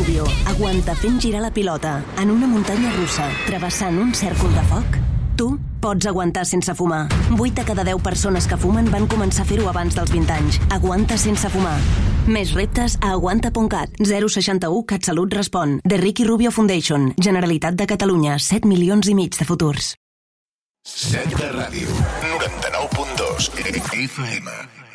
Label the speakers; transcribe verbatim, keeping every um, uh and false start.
Speaker 1: Rubio aguanta fent girar la pilota en una muntanya russa, travessant un cèrcol de foc? Tu pots aguantar sense fumar. vuit de cada deu persones que fumen van començar a fer-ho abans dels vint anys. Aguanta sense fumar. Més reptes a aguanta punt cat. zero seixanta u CatSalut respon. The Ricky Rubio Foundation. Generalitat de Catalunya. set milions i mig de futurs.
Speaker 2: set de ràdio. noranta-nou punt dos F M.